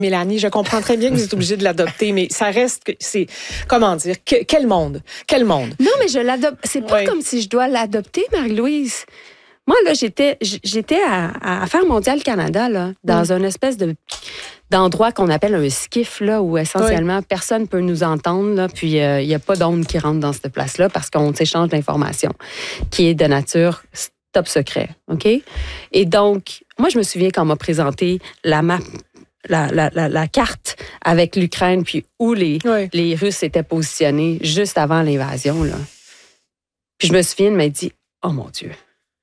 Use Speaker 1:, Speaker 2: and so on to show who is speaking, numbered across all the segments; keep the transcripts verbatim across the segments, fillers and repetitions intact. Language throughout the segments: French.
Speaker 1: Mélanie, je comprends très bien que vous êtes obligée de l'adopter, mais ça reste que c'est, comment dire, que, quel monde? Quel monde?
Speaker 2: Non, mais je l'adopte. C'est pas
Speaker 1: Oui.
Speaker 2: comme si je dois l'adopter, Marie-Louise. Moi, là, j'étais, j'étais à, à faire Mondial Canada, là, dans mm. une espèce de, d'endroit qu'on appelle un skiff, là, où essentiellement, oui. personne ne peut nous entendre, là, puis il euh, n'y a pas d'onde qui rentre dans cette place-là parce qu'on s'échange d'informations qui est de nature top secret, OK? Et donc, moi, je me souviens quand on m'a présenté la map, la, la, la, la carte avec l'Ukraine, puis où les, oui. les Russes étaient positionnés juste avant l'invasion, là. Puis je me souviens de m'être dit, oh mon Dieu.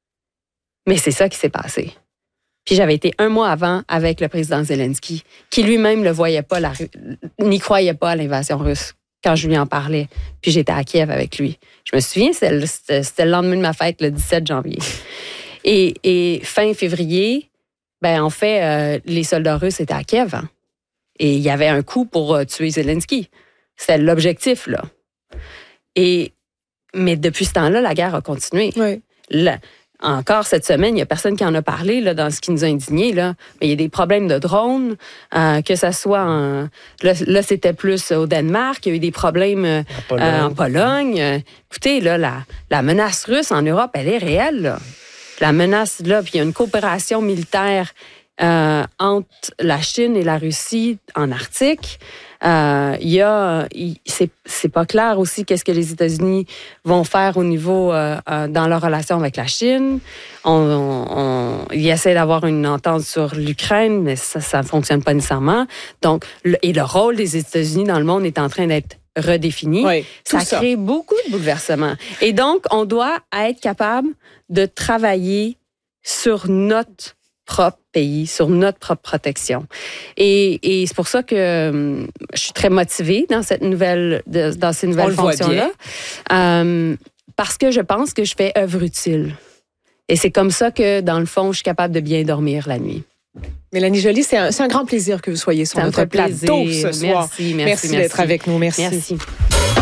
Speaker 2: Mais c'est ça qui s'est passé. Puis j'avais été un mois avant avec le président Zelensky, qui lui-même ne voyait pas, la, n'y croyait pas à l'invasion russe quand je lui en parlais. Puis j'étais à Kiev avec lui. Je me souviens, c'était, c'était, c'était le lendemain de ma fête, le dix-sept janvier. Et, et fin février, ben en fait, euh, les soldats russes étaient à Kiev. Hein, et il y avait un coup pour euh, tuer Zelensky. C'était l'objectif, là. Et, mais depuis ce temps-là, la guerre a continué.
Speaker 1: Oui.
Speaker 2: La, Encore cette semaine, il n'y a personne qui en a parlé là, dans ce qui nous a indignés. Là. Mais il y a des problèmes de drones, euh, que ça soit en... Là, là, c'était plus au Danemark. Il y a eu des problèmes euh, en Pologne. Euh, en Pologne. Euh, écoutez, là, la, la menace russe en Europe, elle est réelle. Là. La menace, là, puis il y a une coopération militaire euh, entre la Chine et la Russie en Arctique. Euh, il y a, il, c'est, c'est pas clair aussi qu'est-ce que les États-Unis vont faire au niveau euh, euh, dans leur relation avec la Chine. On, on, on, ils essaient d'avoir une entente sur l'Ukraine, mais ça, ça fonctionne pas nécessairement. Donc, le, et le rôle des États-Unis dans le monde est en train d'être redéfini.
Speaker 1: Oui,
Speaker 2: ça, ça crée beaucoup de bouleversements. Et donc, on doit être capable de travailler sur notre propre pays, sur notre propre protection. Et, et c'est pour ça que euh, je suis très motivée dans cette nouvelle, de, dans ces nouvelles fonctions-là. Euh, parce que je pense que je fais œuvre utile. Et c'est comme ça que, dans le fond, je suis capable de bien dormir la nuit.
Speaker 1: Mélanie Joly, c'est un, c'est un grand plaisir que vous soyez sur
Speaker 2: ça
Speaker 1: notre plateau ce soir.
Speaker 2: Merci, merci,
Speaker 1: merci, merci d'être avec nous. Merci.
Speaker 2: Merci.